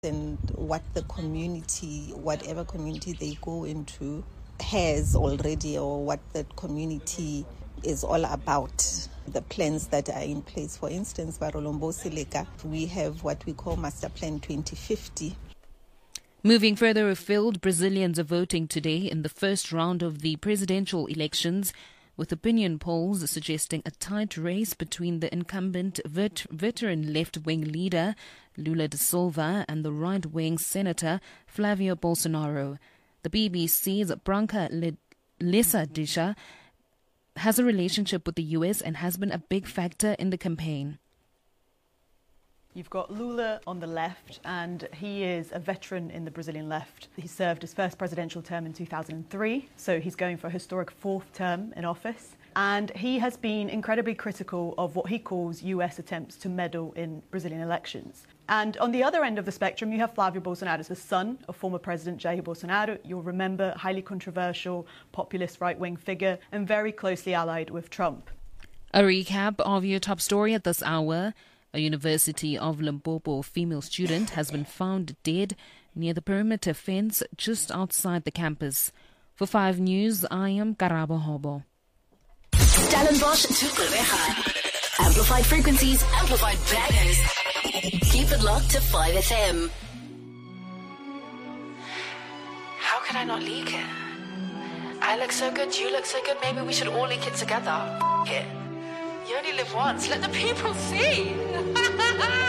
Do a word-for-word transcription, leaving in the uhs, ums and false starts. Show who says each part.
Speaker 1: and what the community, whatever community they go into, has already, or what that community is all about. The plans that are in place. For instance, Barolombo Sileka, we have what we call Master Plan twenty fifty.
Speaker 2: Moving further afield, Brazilians are voting today in the first round of the presidential elections, with opinion polls suggesting a tight race between the incumbent vet- veteran left-wing leader Lula da Silva and the right-wing senator Flavio Bolsonaro. The B B C's Branca Lesadisha has a relationship with the U S and has been a big factor in the campaign.
Speaker 3: You've got Lula on the left, and he is a veteran in the Brazilian left. He served his first presidential term in two thousand three, so he's going for a historic fourth term in office. And he has been incredibly critical of what he calls U S attempts to meddle in Brazilian elections. And on the other end of the spectrum, you have Flavio Bolsonaro, the son of former President Jair Bolsonaro. You'll remember, highly controversial, populist right-wing figure, and very closely allied with Trump.
Speaker 2: A recap of your top story at this hour. A University of Limpopo female student has been found dead near the perimeter fence just outside the campus. For five News, I am Karabo Hobo.
Speaker 4: Stellenbosch to Gqeberha. Amplified frequencies, amplified bangers. Keep it locked to five F M.
Speaker 5: How can I not leak it? I look so good, you look so good, maybe we should all leak it together. F- it. You only live once, let the people see.